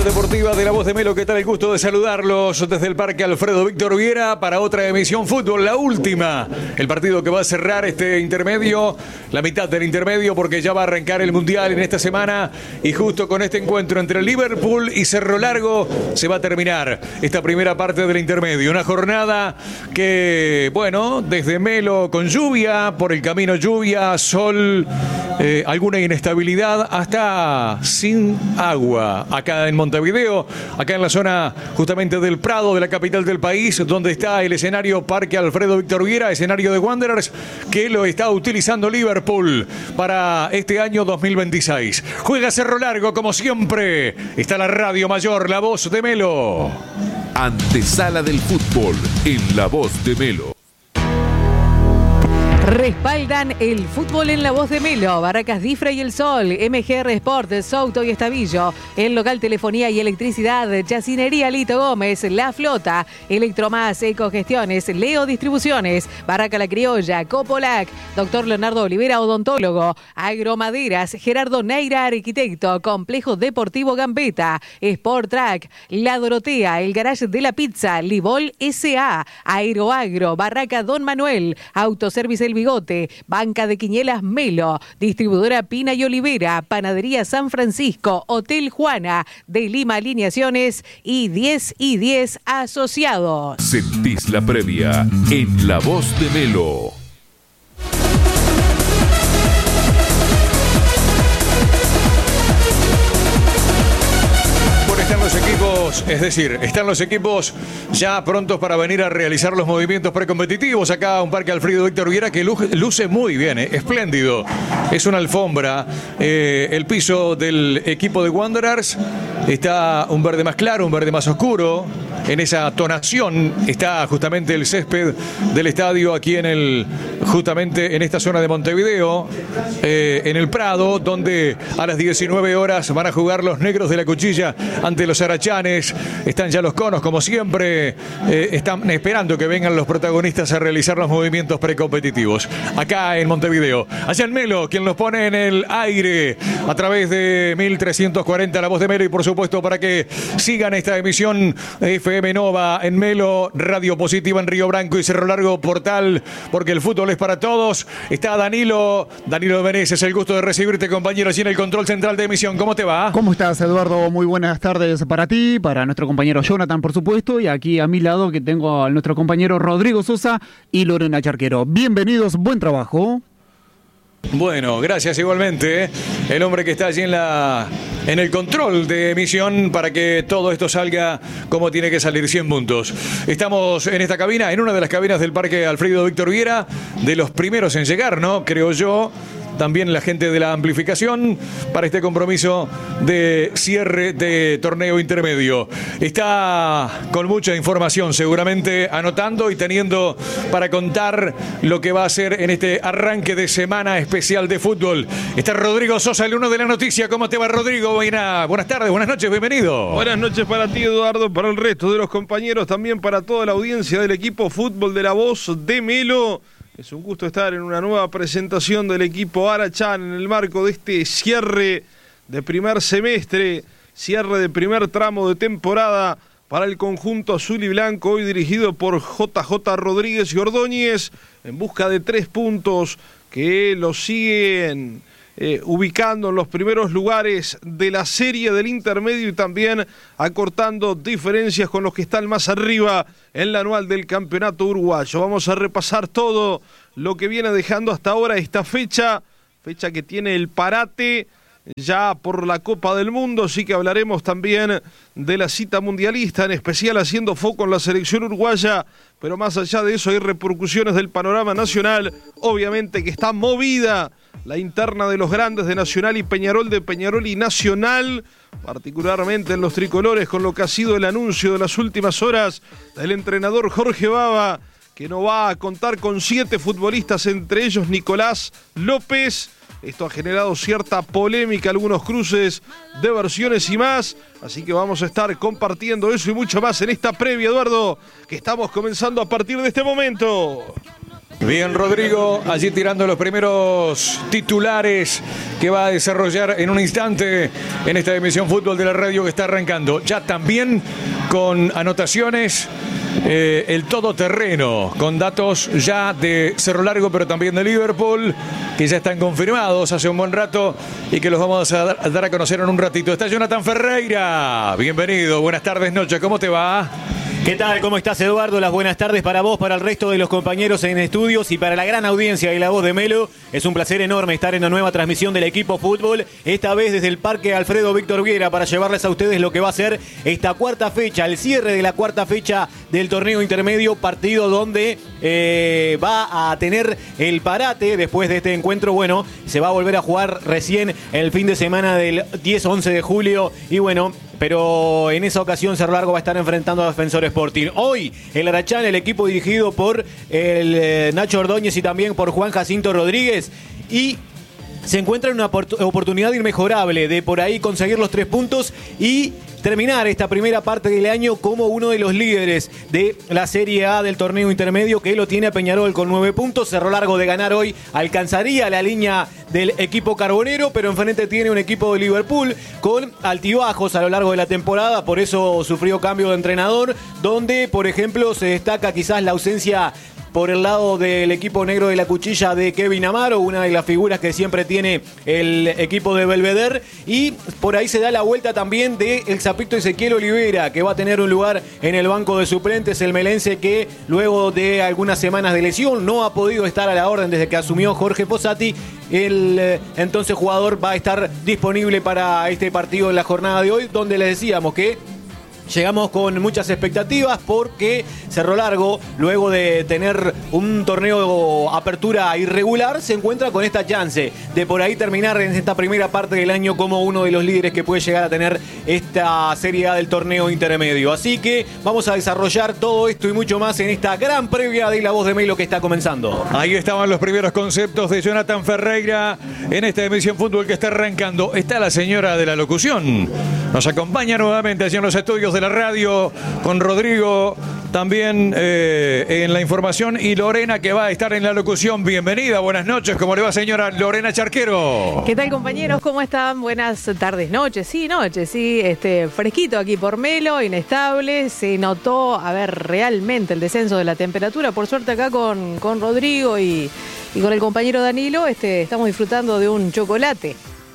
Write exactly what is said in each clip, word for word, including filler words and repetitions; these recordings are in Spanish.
Deportiva de La Voz de Melo, ¿qué tal? El gusto de saludarlos desde el Parque Alfredo Víctor Viera para otra emisión fútbol, la última. El partido que va a cerrar este intermedio, la mitad del intermedio, porque ya va a arrancar el Mundial en esta semana y justo con este encuentro entre Liverpool y Cerro Largo se va a terminar esta primera parte del intermedio. Una jornada que, bueno, desde Melo con lluvia, por el camino lluvia, sol, eh, alguna inestabilidad, hasta sin agua acá en Montevideo, acá en la zona justamente del Prado, de la capital del país, donde está el escenario Parque Alfredo Víctor Viera, escenario de Wanderers, que lo está utilizando Liverpool para este año dos mil veintiséis. Juega Cerro Largo, como siempre. Está la Radio Mayor, La Voz de Melo. Antesala del fútbol en La Voz de Melo. Respaldan el fútbol en La Voz de Melo, Barracas Difra y El Sol, M G R Sport, Souto y Estavillo, el local telefonía y electricidad, Chacinería Lito Gómez, La Flota, Electromás, Ecogestiones, Leo Distribuciones, Barraca La Criolla, Copolac, Doctor Leonardo Olivera, odontólogo, Agromaderas, Gerardo Neira, arquitecto, Complejo Deportivo Gambetta, Sport Track, La Dorotea, el Garage de la Pizza, Libol S A, Aeroagro, Barraca Don Manuel, Autoservice El Bigote, Banca de Quiñelas Melo, Distribuidora Pina y Olivera, Panadería San Francisco, Hotel Juana, de Lima Alineaciones y diez y diez Asociados. Sentís la previa en La Voz de Melo. Están los equipos, es decir, están los equipos ya prontos para venir a realizar los movimientos precompetitivos. Acá un Parque Alfredo Víctor Viera que luce muy bien, eh, espléndido. Es una alfombra. Eh, el piso del equipo de Wanderers está un verde más claro, un verde más oscuro. En esa tonación está justamente el césped del estadio aquí en el, justamente en esta zona de Montevideo, eh, en el Prado, donde a las diecinueve horas van a jugar los negros de la Cuchilla ante los arachanes. Están ya los conos, como siempre, eh, están esperando que vengan los protagonistas a realizar los movimientos precompetitivos. Acá en Montevideo. Allá en Melo, quien los pone en el aire a través de mil trescientos cuarenta La Voz de Melo, y por supuesto para que sigan esta emisión F M Nova en Melo, Radio Positiva en Río Branco y Cerro Largo Portal, porque el fútbol es para todos. Está Danilo, Danilo Meneses, el gusto de recibirte, compañero, allí en el control central de emisión. ¿Cómo te va? ¿Cómo estás, Eduardo? Muy buenas tardes para ti, para nuestro compañero Jonathan, por supuesto, y aquí a mi lado que tengo a nuestro compañero Rodrigo Sosa y Lorena Charquero. Bienvenidos, buen trabajo. Bueno, gracias igualmente. El hombre que está allí en la en el control de emisión para que todo esto salga como tiene que salir, cien puntos. Estamos en esta cabina, en una de las cabinas del Parque Alfredo Víctor Viera, de los primeros en llegar, ¿no? Creo yo. También la gente de la amplificación para este compromiso de cierre de torneo intermedio. Está con mucha información, seguramente anotando y teniendo para contar lo que va a ser en este arranque de semana especial de fútbol. Está Rodrigo Sosa, el uno de la noticia. ¿Cómo te va, Rodrigo? Buena, buenas tardes, buenas noches, bienvenido. Buenas noches para ti, Eduardo, para el resto de los compañeros, también para toda la audiencia del equipo Fútbol de La Voz de Melo. Es un gusto estar en una nueva presentación del equipo Arachán en el marco de este cierre de primer semestre, cierre de primer tramo de temporada para el conjunto azul y blanco, hoy dirigido por J J Rodríguez y Ordóñez, en busca de tres puntos que los siguen eh, ubicando en los primeros lugares de la serie del intermedio y también acortando diferencias con los que están más arriba en la anual del campeonato uruguayo. Vamos a repasar todo lo que viene dejando hasta ahora esta fecha, fecha que tiene el parate ya por la Copa del Mundo, así que hablaremos también de la cita mundialista, en especial haciendo foco en la selección uruguaya, pero más allá de eso hay repercusiones del panorama nacional, obviamente que está movida la interna de los grandes de Nacional y Peñarol, de Peñarol y Nacional, particularmente en los tricolores, con lo que ha sido el anuncio de las últimas horas del entrenador Jorge Baba, que no va a contar con siete futbolistas, entre ellos Nicolás López. Esto ha generado cierta polémica, algunos cruces de versiones y más, así que vamos a estar compartiendo eso y mucho más en esta previa, Eduardo, que estamos comenzando a partir de este momento. Bien, Rodrigo, allí tirando los primeros titulares que va a desarrollar en un instante en esta emisión Fútbol de la Radio que está arrancando. Ya también con anotaciones, eh, el todoterreno, con datos ya de Cerro Largo, pero también de Liverpool, que ya están confirmados hace un buen rato y que los vamos a dar a, dar a conocer en un ratito. Está Jonathan Ferreira. Bienvenido, buenas tardes, noche, ¿cómo te va? ¿Qué tal? ¿Cómo estás, Eduardo? Las buenas tardes para vos, para el resto de los compañeros en estudios y para la gran audiencia de La Voz de Melo. Es un placer enorme estar en una nueva transmisión del equipo fútbol, esta vez desde el Parque Alfredo Víctor Viera, para llevarles a ustedes lo que va a ser esta cuarta fecha, el cierre de la cuarta fecha del torneo intermedio, partido donde eh, va a tener el parate después de este encuentro. Bueno, se va a volver a jugar recién el fin de semana del diez once de julio y bueno, pero en esa ocasión Cerro Largo va a estar enfrentando a Defensor Sporting. Hoy el Arachán, el equipo dirigido por el eh, Nacho Ordóñez y también por Juan Jacinto Rodríguez, y se encuentra en una oportunidad inmejorable de por ahí conseguir los tres puntos y terminar esta primera parte del año como uno de los líderes de la Serie A del torneo intermedio, que lo tiene a Peñarol con nueve puntos. Cerro Largo, de ganar hoy, alcanzaría la línea del equipo carbonero, pero enfrente tiene un equipo de Liverpool con altibajos a lo largo de la temporada, por eso sufrió cambio de entrenador, donde por ejemplo se destaca quizás la ausencia por el lado del equipo negro de la cuchilla de Kevin Amaro, una de las figuras que siempre tiene el equipo de Belvedere, y por ahí se da la vuelta también de el Zapito Ezequiel Olivera, que va a tener un lugar en el banco de suplentes, el melense que luego de algunas semanas de lesión no ha podido estar a la orden desde que asumió Jorge Fossati. El eh, entonces jugador va a estar disponible para este partido en la jornada de hoy, donde les decíamos que llegamos con muchas expectativas porque Cerro Largo, luego de tener un torneo apertura irregular, se encuentra con esta chance de por ahí terminar en esta primera parte del año como uno de los líderes que puede llegar a tener esta Serie A del torneo intermedio. Así que vamos a desarrollar todo esto y mucho más en esta gran previa de La Voz de Melo que está comenzando. Ahí estaban los primeros conceptos de Jonathan Ferreira en esta emisión Fútbol que está arrancando. Está la señora de la locución. Nos acompaña nuevamente allí en los estudios de la radio con Rodrigo también eh, en la información y Lorena, que va a estar en la locución. Bienvenida, buenas noches. ¿Cómo le va, señora Lorena Charquero? ¿Qué tal, compañeros? ¿Cómo están? Buenas tardes, noches. Sí, noches, sí. Este, fresquito aquí por Melo, inestable. Se notó, a ver, realmente el descenso de la temperatura. Por suerte acá con, con Rodrigo y, y con el compañero Danilo este, estamos disfrutando de un chocolate,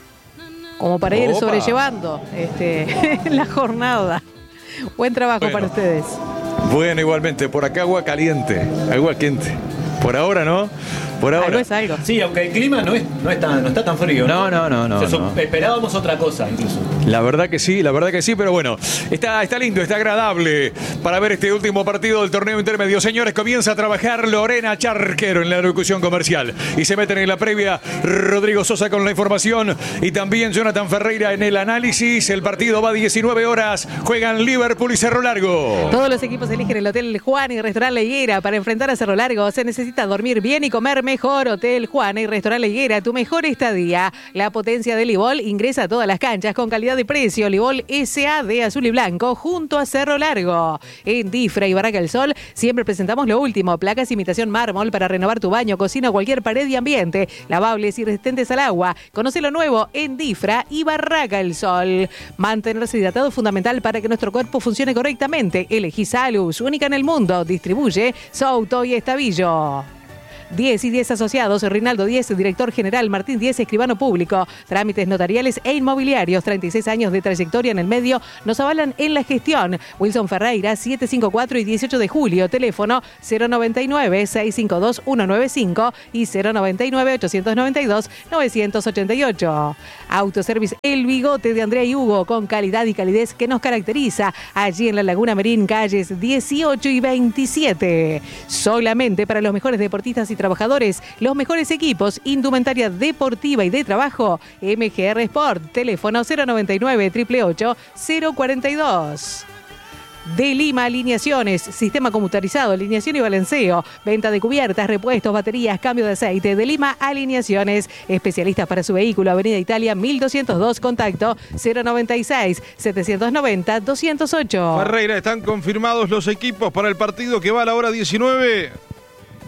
como para ir Opa. sobrellevando este, la jornada. Buen trabajo bueno. para ustedes. Bueno, igualmente, por acá agua caliente, agua quente. Por ahora, ¿no? Por ahora. Algo es algo. Sí, aunque el clima no, es, no, es tan, no está tan frío. No, no, no, no, Eso, no. Esperábamos otra cosa, incluso. La verdad que sí, la verdad que sí, pero bueno, está, está lindo, está agradable para ver este último partido del torneo intermedio. Señores, comienza a trabajar Lorena Charquero en la locución comercial. Y se meten en la previa Rodrigo Sosa con la información y también Jonathan Ferreira en el análisis. El partido va a diecinueve horas, juegan Liverpool y Cerro Largo. Todos los equipos eligen el Hotel Juan y Restaurante La Higuera. Para enfrentar a Cerro Largo se necesita dormir bien y comer mejor. Hotel Juan y Restaurante La Higuera, tu mejor estadía. La potencia de Libol ingresa a todas las canchas con calidad de precio. Libol S A de azul y blanco junto a Cerro Largo. En Difra y Barraca del Sol siempre presentamos lo último. Placas imitación mármol para renovar tu baño, cocina o cualquier pared y ambiente. Lavables y resistentes al agua. Conoce lo nuevo en Difra y Barraca del Sol. Mantenerse hidratado es fundamental para que nuestro cuerpo funcione correctamente. Elegí Salus, única en el mundo. Distribuye Souto y Estavillo. diez y diez asociados, Rinaldo diez, director general, Martín diez, escribano público, trámites notariales e inmobiliarios, treinta y seis años de trayectoria en el medio, nos avalan en la gestión. Wilson Ferreira, setecientos cincuenta y cuatro y dieciocho de julio, teléfono cero noventa y nueve, seiscientos cincuenta y dos, ciento noventa y cinco y cero noventa y nueve, ochocientos noventa y dos, novecientos ochenta y ocho. Autoservice El Bigote de Andrea y Hugo, con calidad y calidez que nos caracteriza, allí en la Laguna Merín, calles dieciocho y veintisiete. Solamente para los mejores deportistas y trabajadores, los mejores equipos, indumentaria deportiva y de trabajo, M G R Sport, teléfono cero noventa y nueve, ocho ocho ocho, cero cuarenta y dos. De Lima Alineaciones, sistema computarizado, alineación y balanceo, venta de cubiertas, repuestos, baterías, cambio de aceite. De Lima Alineaciones, especialistas para su vehículo, Avenida Italia mil doscientos dos, contacto cero noventa y seis, setecientos noventa, doscientos ocho. Ferreira, están confirmados los equipos para el partido que va a la hora diecinueve.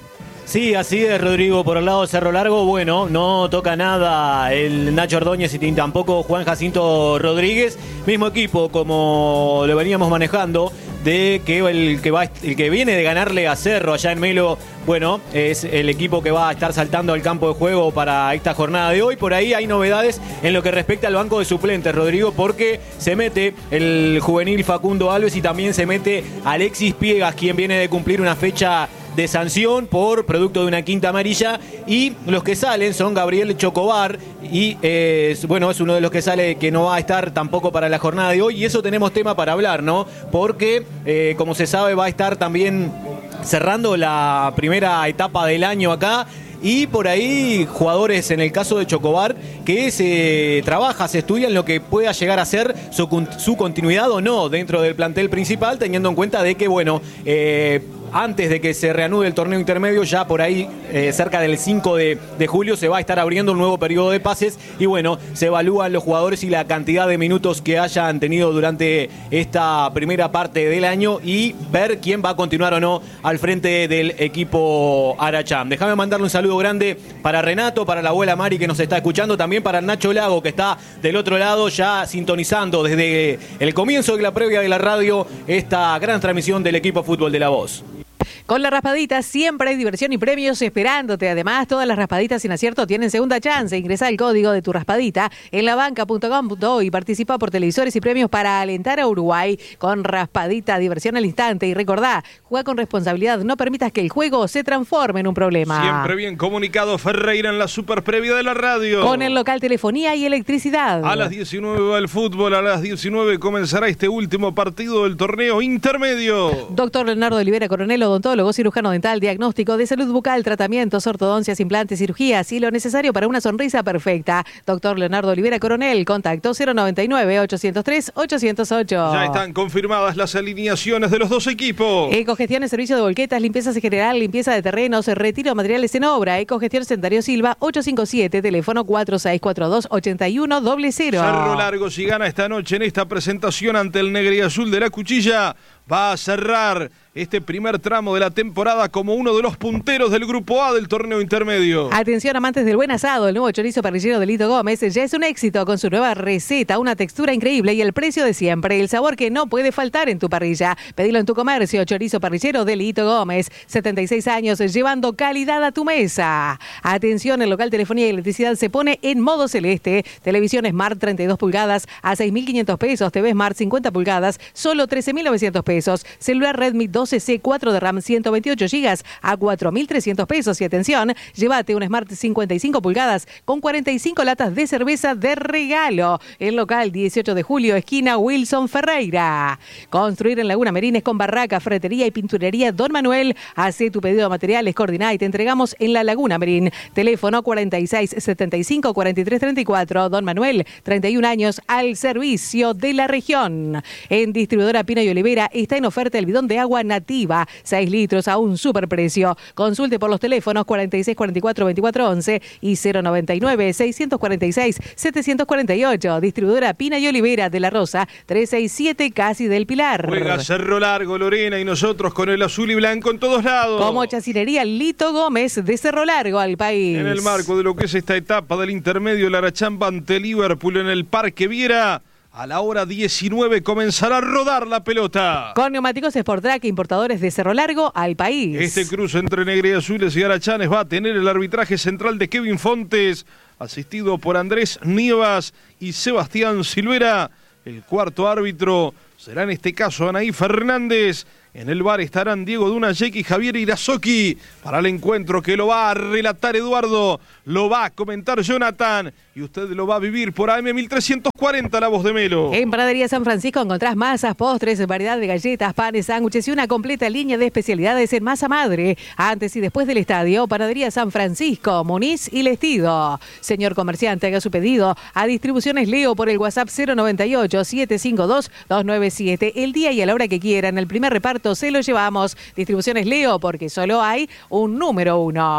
Sí, así es, Rodrigo, por el lado de Cerro Largo, bueno, no toca nada el Nacho Ordóñez y tampoco Juan Jacinto Rodríguez, mismo equipo como lo veníamos manejando, de que el que va el que viene de ganarle a Cerro allá en Melo, bueno, es el equipo que va a estar saltando al campo de juego para esta jornada de hoy. Por ahí hay novedades en lo que respecta al banco de suplentes, Rodrigo, porque se mete el juvenil Facundo Alves y también se mete Alexis Piegas, quien viene de cumplir una fecha de sanción por producto de una quinta amarilla, y los que salen son Gabriel Chocobar y eh, bueno, es uno de los que sale que no va a estar tampoco para la jornada de hoy, y eso tenemos tema para hablar, ¿no? Porque eh, como se sabe va a estar también cerrando la primera etapa del año acá. Y por ahí jugadores, en el caso de Chocobar, que se trabaja, se estudia en lo que pueda llegar a ser su, su continuidad o no dentro del plantel principal, teniendo en cuenta de que, bueno, eh, antes de que se reanude el torneo intermedio, ya por ahí eh, cerca del cinco de julio se va a estar abriendo un nuevo periodo de pases y bueno, se evalúan los jugadores y la cantidad de minutos que hayan tenido durante esta primera parte del año y ver quién va a continuar o no al frente del equipo Arachán. Déjame mandarle un saludo grande para Renato, para la abuela Mari que nos está escuchando, también para Nacho Lago que está del otro lado ya sintonizando desde el comienzo de la previa de la radio esta gran transmisión del equipo Fútbol de la Voz. Con la raspadita siempre hay diversión y premios esperándote. Además, todas las raspaditas sin acierto tienen segunda chance. Ingresá el código de tu raspadita en la banca punto com punto do y participa por televisores y premios para alentar a Uruguay. Con raspadita, diversión al instante. Y recordá, juega con responsabilidad. No permitas que el juego se transforme en un problema. Siempre bien comunicado Ferreira en la super previa de la radio. Con el local telefonía y electricidad. A las diecinueve va el fútbol. A las diecinueve comenzará este último partido del torneo intermedio. Doctor Leonardo Olivera Coronel, odontólogo, cirujano dental, diagnóstico de salud bucal, tratamientos, ortodoncias, implantes, cirugías y lo necesario para una sonrisa perfecta. Doctor Leonardo Olivera Coronel, contacto cero noventa y nueve, ochocientos tres, ochocientos ocho. Ya están confirmadas las alineaciones de los dos equipos. Ecogestión, servicio de volquetas, limpiezas en general, limpieza de terrenos, retiro de materiales en obra. Ecogestión Centenario Silva, ochocientos cincuenta y siete, teléfono cuatro seis cuatro dos, ocho uno cero cero. Cerro Largo, si gana esta noche en esta presentación ante el Negro y Azul de la Cuchilla, va a cerrar este primer tramo de la temporada como uno de los punteros del Grupo A del torneo intermedio. Atención amantes del buen asado, el nuevo chorizo parrillero de Lito Gómez ya es un éxito con su nueva receta, una textura increíble y el precio de siempre, el sabor que no puede faltar en tu parrilla. Pedilo en tu comercio, chorizo parrillero de Lito Gómez, setenta y seis años llevando calidad a tu mesa. Atención, el local telefonía y electricidad se pone en modo celeste, televisión Smart treinta y dos pulgadas a seis mil quinientos pesos, T V Smart cincuenta pulgadas, solo trece mil novecientos pesos, celular Redmi doce C cuatro de RAM ciento veintiocho gigas a cuatro mil trescientos pesos y atención, llévate un Smart cincuenta y cinco pulgadas con cuarenta y cinco latas de cerveza de regalo. El local dieciocho de julio, esquina Wilson Ferreira. Construir en Laguna Merines con barraca, ferretería y pinturería Don Manuel. Hacé tu pedido de materiales, coordiná y te entregamos en la Laguna Merín. Teléfono cuarenta y seis setenta y cinco cuarenta y tres treinta y cuatro. Don Manuel, treinta y un años al servicio de la región. En Distribuidora Pino y Olivera está en oferta el bidón de agua nativa, seis litros a un superprecio. Consulte por los teléfonos cuarenta y seis cuarenta y cuatro veinticuatro once y cero noventa y nueve, seiscientos cuarenta y seis, setecientos cuarenta y ocho. Distribuidora Pina y Olivera de la Rosa, trescientos sesenta y siete, Casi del Pilar. Juega Cerro Largo, Lorena, y nosotros con el azul y blanco en todos lados. Como chacinería Lito Gómez de Cerro Largo al país. En el marco de lo que es esta etapa del intermedio, el Arachamba ante Liverpool en el Parque Viera. A la hora diecinueve comenzará a rodar la pelota. Con neumáticos Sportrack, importadores de Cerro Largo al país. Este cruce entre Negro y Azules y Arachanes va a tener el arbitraje central de Kevin Fontes, asistido por Andrés Nievas y Sebastián Silvera. El cuarto árbitro será en este caso Anaí Fernández. En el bar estarán Diego Dunayek y Javier Irazoki para el encuentro que lo va a relatar Eduardo, lo va a comentar Jonathan y usted lo va a vivir por A M mil trescientos cuarenta, La Voz de Melo. En Panadería San Francisco encontrás masas, postres, variedad de galletas, panes, sándwiches y una completa línea de especialidades en masa madre. Antes y después del estadio, Panadería San Francisco, Muniz y Lestido. Señor comerciante, haga su pedido a Distribuciones Leo por el WhatsApp cero noventa y ocho, siete cinco dos, dos nueve siete. El día y a la hora que quieran, el primer reparto se lo llevamos. Distribuciones Leo, porque solo hay un número uno.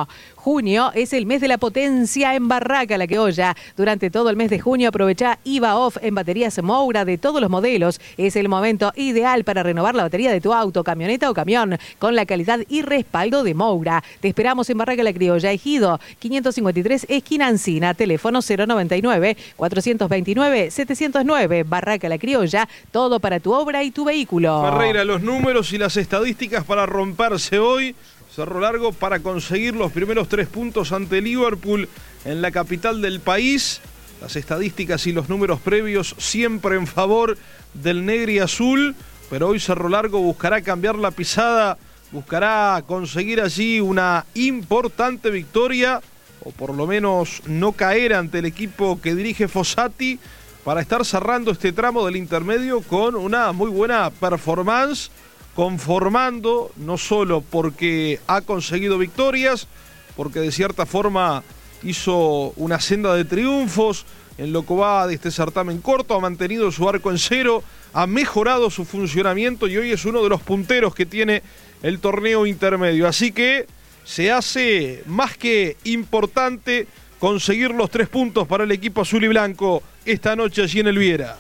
Junio es el mes de la potencia en Barraca La Criolla. Durante todo el mes de junio aprovecha I V A off en baterías Moura de todos los modelos. Es el momento ideal para renovar la batería de tu auto, camioneta o camión con la calidad y respaldo de Moura. Te esperamos en Barraca La Criolla, Ejido quinientos cincuenta y tres, esquina Encina, teléfono cero noventa y nueve, cuatrocientos veintinueve, setecientos nueve. Barraca La Criolla, todo para tu obra y tu vehículo. Ferreira, los números y las estadísticas para romperse hoy. Cerro Largo para conseguir los primeros tres puntos ante Liverpool en la capital del país. Las estadísticas y los números previos siempre en favor del negro y azul, pero hoy Cerro Largo buscará cambiar la pisada, buscará conseguir allí una importante victoria, o por lo menos no caer ante el equipo que dirige Fossati, para estar cerrando este tramo del intermedio con una muy buena performance, conformando no solo porque ha conseguido victorias, porque de cierta forma hizo una senda de triunfos en lo que va de este certamen corto, ha mantenido su arco en cero, ha mejorado su funcionamiento y hoy es uno de los punteros que tiene el torneo intermedio. Así que se hace más que importante conseguir los tres puntos para el equipo azul y blanco esta noche allí en el Viera.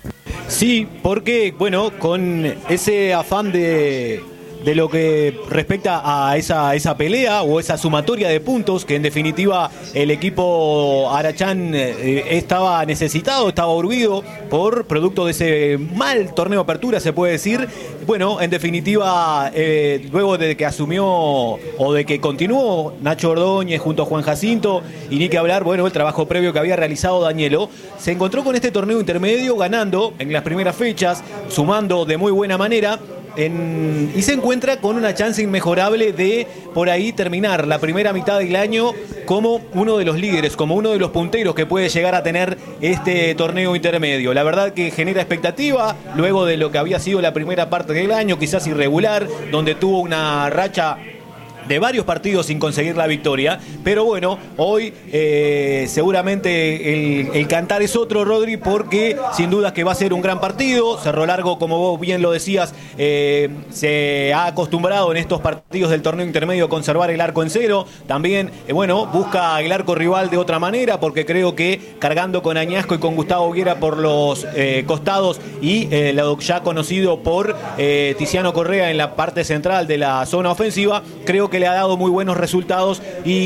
Sí, porque, bueno, con ese afán de, de lo que respecta a esa, esa pelea o esa sumatoria de puntos, que en definitiva el equipo Arachán eh, estaba necesitado, estaba urgido por producto de ese mal torneo apertura, se puede decir. Bueno, en definitiva, eh, luego de que asumió o de que continuó Nacho Ordóñez junto a Juan Jacinto, y ni que hablar, bueno, el trabajo previo que había realizado Danielo, se encontró con este torneo intermedio ganando en las primeras fechas, sumando de muy buena manera. En, y se encuentra con una chance inmejorable de por ahí terminar la primera mitad del año como uno de los líderes, como uno de los punteros que puede llegar a tener este torneo intermedio. La verdad que genera expectativa luego de lo que había sido la primera parte del año, quizás irregular, donde tuvo una racha de varios partidos sin conseguir la victoria, pero bueno, hoy eh, seguramente el, el cantar es otro, Rodri, porque sin dudas que va a ser un gran partido. Cerro Largo, como vos bien lo decías, eh, se ha acostumbrado en estos partidos del torneo intermedio a conservar el arco en cero. También, eh, bueno, busca el arco rival de otra manera, porque creo que cargando con Añasco y con Gustavo Viera por los eh, costados y eh, lo ya conocido por eh, Tiziano Correa en la parte central de la zona ofensiva, creo que le ha dado muy buenos resultados,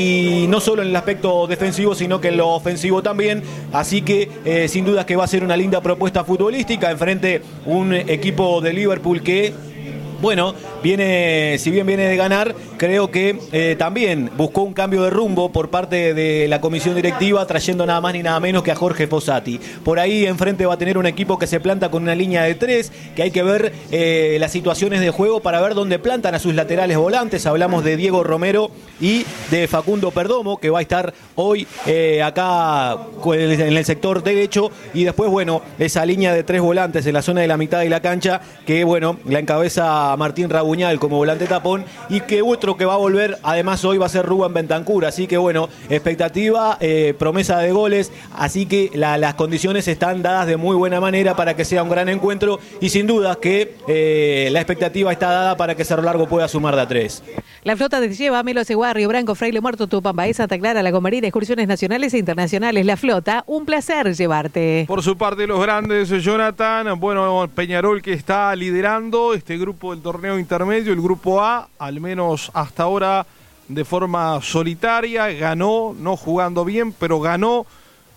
y no solo en el aspecto defensivo sino que en lo ofensivo también. Así que eh, sin duda que va a ser una linda propuesta futbolística enfrente un equipo de Liverpool que, bueno, viene, si bien viene de ganar, creo que eh, también buscó un cambio de rumbo por parte de la comisión directiva, trayendo nada más ni nada menos que a Jorge Fossati. Por ahí enfrente va a tener un equipo que se planta con una línea de tres, que hay que ver eh, las situaciones de juego para ver dónde plantan a sus laterales volantes. Hablamos de Diego Romero y de Facundo Perdomo, que va a estar hoy eh, acá en el sector derecho, y después, bueno, esa línea de tres volantes en la zona de la mitad de la cancha, que, bueno, la encabeza Martín Rabuñal como volante tapón, y que otro que va a volver además hoy va a ser Rubén Bentancur. Así que, bueno, expectativa, eh, promesa de goles, así que la, las condiciones están dadas de muy buena manera para que sea un gran encuentro, y sin duda que eh, la expectativa está dada para que Cerro Largo pueda sumar de a tres. La flota te lleva a Melo, Seguá, Río Branco, Fraile Muerto, Tupambaé, Santa Clara, La Comarina, excursiones nacionales e internacionales. La flota, un placer llevarte. Por su parte, los grandes, Jonathan, bueno, Peñarol, que está liderando este grupo del torneo intermedio, el grupo A, al menos hasta ahora de forma solitaria, ganó, no jugando bien, pero ganó,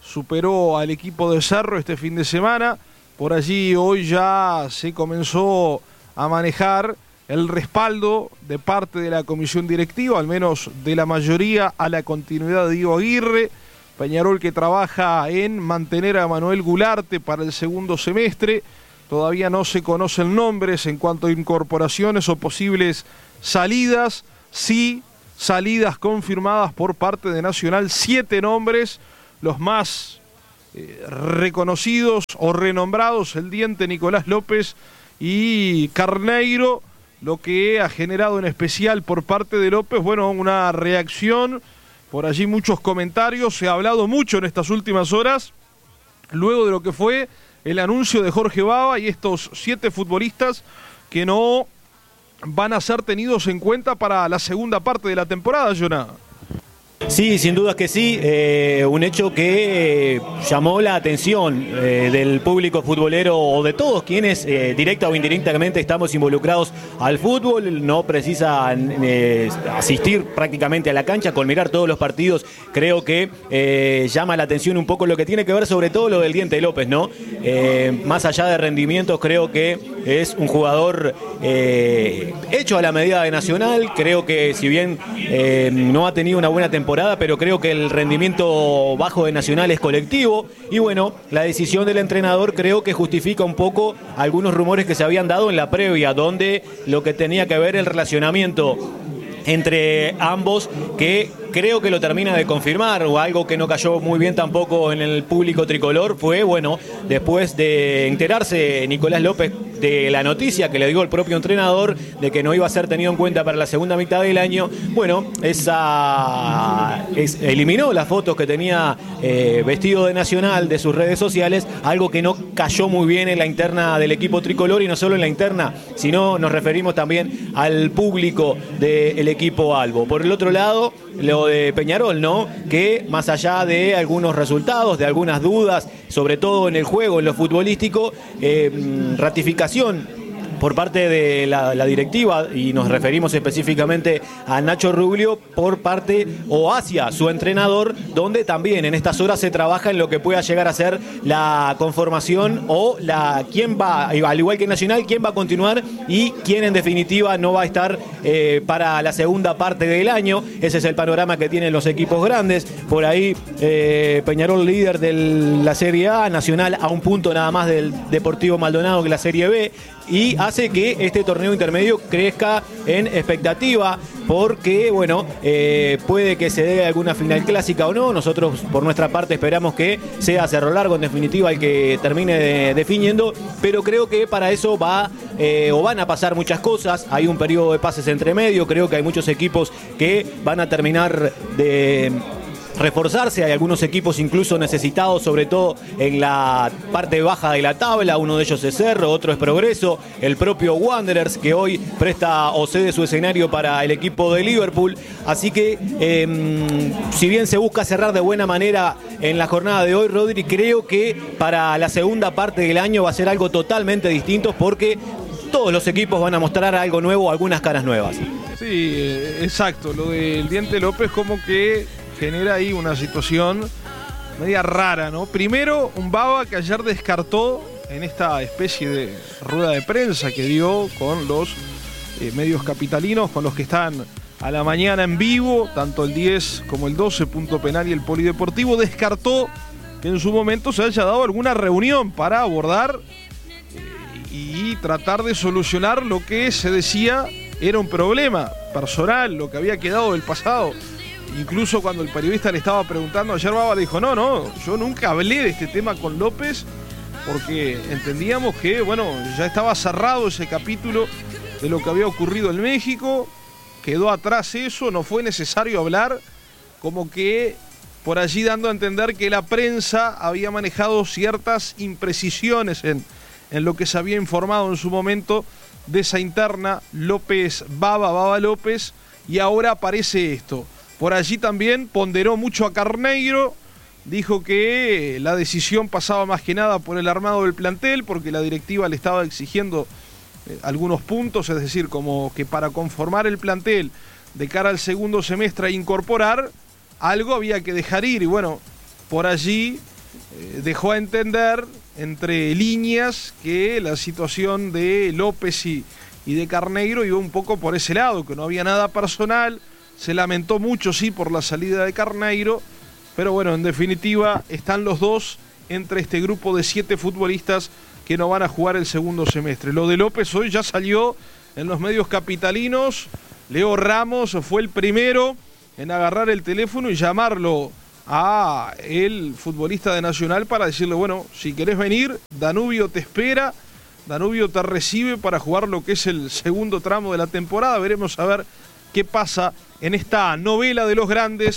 superó al equipo de Cerro este fin de semana. Por allí hoy ya se comenzó a manejar el respaldo de parte de la comisión directiva, al menos de la mayoría, a la continuidad de Diego Aguirre. Peñarol, que trabaja en mantener a Manuel Gularte para el segundo semestre. Todavía no se conocen nombres en cuanto a incorporaciones o posibles salidas. Sí, salidas confirmadas por parte de Nacional, siete nombres, los más eh, reconocidos o renombrados: el Diente, Nicolás López y Carneiro. Lo que ha generado en especial por parte de López, bueno, una reacción, por allí muchos comentarios. Se ha hablado mucho en estas últimas horas, luego de lo que fue el anuncio de Jorge Baba y estos siete futbolistas que no van a ser tenidos en cuenta para la segunda parte de la temporada, Jonah. Sí, sin dudas que sí, eh, un hecho que eh, llamó la atención eh, del público futbolero o de todos quienes eh, directa o indirectamente estamos involucrados al fútbol, no precisan eh, asistir prácticamente a la cancha, con mirar todos los partidos, creo que eh, llama la atención un poco lo que tiene que ver sobre todo lo del Diente López, ¿no? Eh, más allá de rendimientos, creo que es un jugador eh, hecho a la medida de Nacional, creo que si bien eh, no ha tenido una buena temporada, pero creo que el rendimiento bajo de Nacional es colectivo y bueno, la decisión del entrenador creo que justifica un poco algunos rumores que se habían dado en la previa, donde lo que tenía que ver el relacionamiento entre ambos, que creo que lo termina de confirmar, o algo que no cayó muy bien tampoco en el público tricolor, fue, bueno, después de enterarse Nicolás López de la noticia que le dio el propio entrenador de que no iba a ser tenido en cuenta para la segunda mitad del año, bueno, esa es, eliminó las fotos que tenía eh, vestido de Nacional de sus redes sociales, algo que no cayó muy bien en la interna del equipo tricolor, y no solo en la interna, sino nos referimos también al público del equipo albo. Por el otro lado, lo de Peñarol, ¿no? Que más allá de algunos resultados, de algunas dudas, sobre todo en el juego, en lo futbolístico, eh, ratificación por parte de la, la directiva, y nos referimos específicamente a Nacho Ruglio por parte o hacia su entrenador, donde también en estas horas se trabaja en lo que pueda llegar a ser la conformación o la quién va, al igual que Nacional, quién va a continuar y quién en definitiva no va a estar eh, para la segunda parte del año. Ese es el panorama que tienen los equipos grandes. Por ahí eh, Peñarol líder de la Serie A, Nacional a un punto nada más del Deportivo Maldonado que la Serie B, y hace que este torneo intermedio crezca en expectativa, porque bueno, eh, puede que se dé alguna final clásica o no. Nosotros por nuestra parte esperamos que sea Cerro Largo en definitiva el que termine de, definiendo, pero creo que para eso va eh, o van a pasar muchas cosas. Hay un periodo de pases entre medio, creo que hay muchos equipos que van a terminar de reforzarse, hay algunos equipos incluso necesitados, sobre todo en la parte baja de la tabla. Uno de ellos es Cerro, otro es Progreso, el propio Wanderers, que hoy presta o cede su escenario para el equipo de Liverpool. Así que eh, si bien se busca cerrar de buena manera en la jornada de hoy, Rodri, creo que para la segunda parte del año va a ser algo totalmente distinto, porque todos los equipos van a mostrar algo nuevo, algunas caras nuevas. Sí, exacto, lo del Diente López como que genera ahí una situación media rara, ¿no? Primero, un Baba que ayer descartó en esta especie de rueda de prensa que dio con los eh, medios capitalinos, con los que están a la mañana en vivo, tanto el diez como el doce, Punto Penal y el Polideportivo, descartó que en su momento se haya dado alguna reunión para abordar eh, y tratar de solucionar lo que se decía era un problema personal, lo que había quedado del pasado. Incluso cuando el periodista le estaba preguntando, ayer Baba le dijo, no, no, yo nunca hablé de este tema con López, porque entendíamos que, bueno, ya estaba cerrado ese capítulo de lo que había ocurrido en México, quedó atrás eso, no fue necesario hablar, como que por allí dando a entender que la prensa había manejado ciertas imprecisiones en, en lo que se había informado en su momento de esa interna López Baba, Baba López, y ahora aparece esto. Por allí también ponderó mucho a Carneiro, dijo que la decisión pasaba más que nada por el armado del plantel, porque la directiva le estaba exigiendo eh, algunos puntos, es decir, como que para conformar el plantel de cara al segundo semestre e incorporar, algo había que dejar ir, y bueno, por allí eh, dejó a entender entre líneas que la situación de López y, y de Carneiro iba un poco por ese lado, que no había nada personal. Se lamentó mucho, sí, por la salida de Carneiro, pero bueno, en definitiva están los dos entre este grupo de siete futbolistas que no van a jugar el segundo semestre. Lo de López hoy ya salió en los medios capitalinos. Leo Ramos fue el primero en agarrar el teléfono y llamarlo a el futbolista de Nacional para decirle, bueno, si querés venir, Danubio te espera, Danubio te recibe para jugar lo que es el segundo tramo de la temporada. Veremos a ver qué pasa en esta novela de los grandes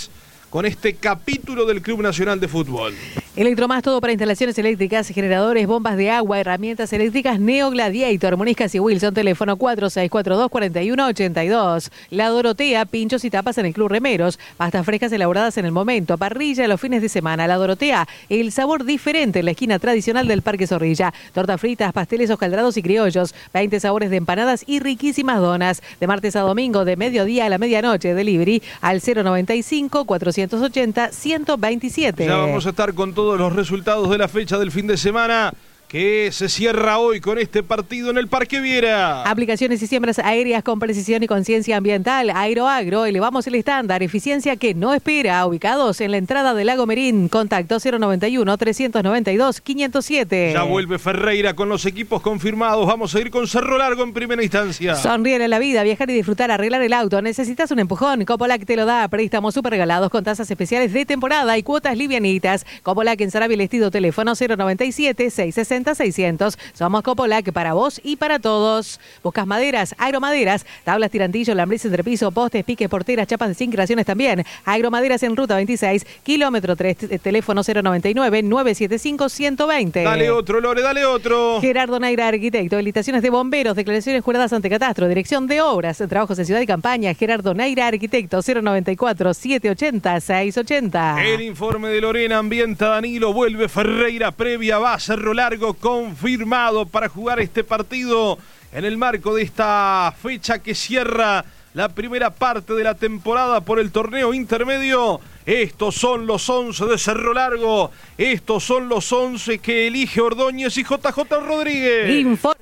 con este capítulo del Club Nacional de Fútbol. Electromás, todo para instalaciones eléctricas, generadores, bombas de agua, herramientas eléctricas, Neo Gladiator, Moniscas y Wilson, teléfono cuatro seis cuatro dos, cuatro uno ocho dos. La Dorotea, pinchos y tapas en el Club Remeros, pastas frescas elaboradas en el momento, parrilla los fines de semana. La Dorotea, el sabor diferente en la esquina tradicional del Parque Zorrilla. Tortas fritas, pasteles hojaldrados y criollos, veinte sabores de empanadas y riquísimas donas. De martes a domingo, de mediodía a la medianoche, delivery al cero noventa y cinco, cuatrocientos ochenta, ciento veintisiete. Ya vamos a estar con todos los resultados de la fecha del fin de semana, que se cierra hoy con este partido en el Parque Viera. Aplicaciones y siembras aéreas con precisión y conciencia ambiental. Aeroagro, elevamos el estándar, eficiencia que no espera. Ubicados en la entrada del Lago Merín. Contacto cero noventa y uno, trescientos noventa y dos, quinientos siete. Ya vuelve Ferreira con los equipos confirmados. Vamos a ir con Cerro Largo en primera instancia. Sonríe en la vida, viajar y disfrutar, arreglar el auto. ¿Necesitas un empujón? Copolac te lo da. Préstamos super regalados con tasas especiales de temporada y cuotas livianitas. Copolac en Sarabia, el Estido, teléfono cero noventa y siete, seiscientos sesenta, seiscientos. Somos Copolac para vos y para todos. Buscas maderas, agromaderas, tablas, tirantillo, lambris, entrepiso, postes, piques, porteras, chapas de zinc, creaciones también. Agromaderas en ruta veintiséis, kilómetro tres, teléfono cero noventa y nueve, novecientos setenta y cinco, ciento veinte. Dale otro, Lore, dale otro. Gerardo Naira, arquitecto, habilitaciones de bomberos, declaraciones juradas ante catastro, dirección de obras, trabajos de ciudad y campaña. Gerardo Naira, arquitecto, cero noventa y cuatro, setecientos ochenta, seiscientos ochenta. El informe de Lorena ambienta Danilo, vuelve Ferreira, previa va Cerro Largo, confirmado para jugar este partido en el marco de esta fecha que cierra la primera parte de la temporada por el torneo intermedio. Estos son los once de Cerro Largo, estos son los once que elige Ordóñez y J J Rodríguez. Info